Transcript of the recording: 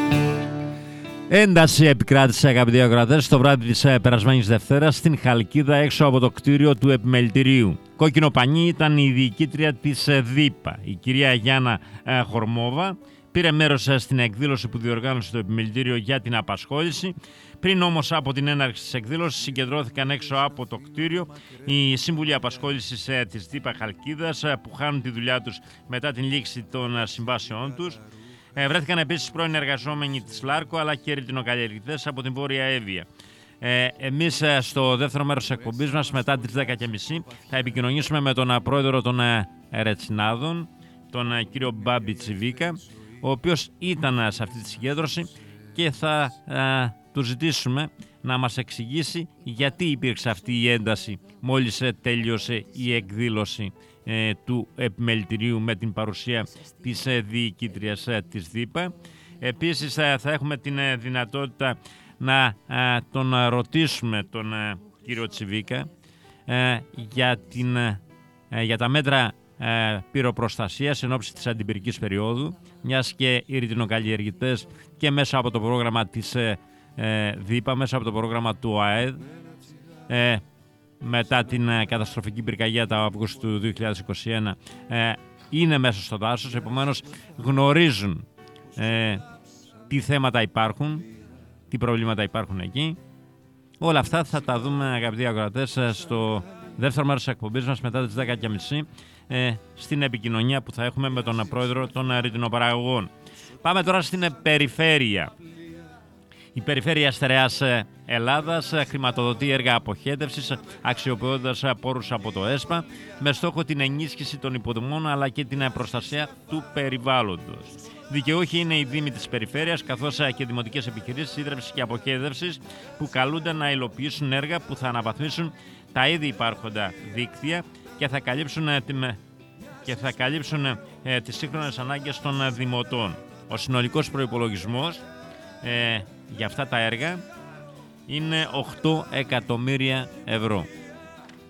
Ένταση επικράτησε, αγαπητοί ακροατές, το βράδυ της περασμένης Δευτέρας στην Χαλκίδα, έξω από το κτίριο του Επιμελητηρίου. Κόκκινο πανί ήταν η διοικήτρια της ΔΥΠΑ, η κυρία Γιάννα Χορμόβα. Πήρε μέρος στην εκδήλωση που διοργάνωσε το Επιμελητήριο για την απασχόληση. Πριν όμως από την έναρξη της εκδήλωσης, συγκεντρώθηκαν έξω από το κτίριο οι σύμβουλοι απασχόλησης της ΔΥΠΑ Χαλκίδας, που χάνουν τη δουλειά τους μετά την λήξη των συμβάσεών τους. Βρέθηκαν επίσης πρώην εργαζόμενοι της ΛΑΡΚΟ αλλά και ρητινοκαλλιεργητές από την Βόρεια Εύβοια. Εμείς στο δεύτερο μέρος της εκπομπής μας, μετά τις 10:30, θα επικοινωνήσουμε με τον πρόεδρο των Ρετσινάδων, τον κύριο Μπάμπη Τσιβίκα, ο οποίος ήταν σε αυτή τη συγκέντρωση, και θα του ζητήσουμε να μας εξηγήσει γιατί υπήρξε αυτή η ένταση μόλις τέλειωσε η εκδήλωση του Επιμελητηρίου με την παρουσία της διοικήτριας της ΔΥΠΑ. Επίσης θα έχουμε την δυνατότητα να τον ρωτήσουμε τον κύριο Τσιβίκα για τα μέτρα πυροπροστασίας εν ώψη της αντιπυρικής περίοδου, μιας και οι ρητινοκαλλιεργητές και μέσα από το πρόγραμμα της ΔΥΠΑ, μέσα από το πρόγραμμα του ΟΑΕΔ, μετά την καταστροφική πυρκαγιά του Αυγούστου του 2021, είναι μέσα στο δάσος, επομένως γνωρίζουν τι θέματα υπάρχουν, τι προβλήματα υπάρχουν εκεί. Όλα αυτά θα τα δούμε, αγαπητοί ακροατές, στο δεύτερο μέρος της εκπομπής μας μετά τις 10:30, στην επικοινωνία που θα έχουμε με τον πρόεδρο των ρητινοπαραγωγών. Πάμε τώρα στην περιφέρεια. Η Περιφέρεια Στερεάς Ελλάδας χρηματοδοτεί έργα αποχέτευσης αξιοποιώντας πόρους από το ΕΣΠΑ με στόχο την ενίσχυση των υποδομών αλλά και την προστασία του περιβάλλοντος. Δικαιούχοι είναι οι Δήμοι της Περιφέρειας καθώς και δημοτικές επιχειρήσεις ίδρυυσης και αποχέτευσης που καλούνται να υλοποιήσουν έργα που θα αναβαθμίσουν τα ήδη υπάρχοντα δίκτυα και θα καλύψουν τις σύγχρονες ανάγκες των δημοτών. Ο συνολικός προϋπολογισμός για αυτά τα έργα είναι 8 εκατομμύρια ευρώ.